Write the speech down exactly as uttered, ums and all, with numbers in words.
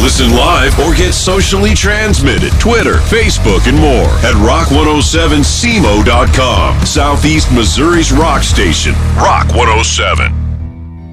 Listen live or get socially transmitted. Twitter, Facebook, and more at rock one oh seven c m o dot com. Southeast Missouri's rock station, Rock one oh seven.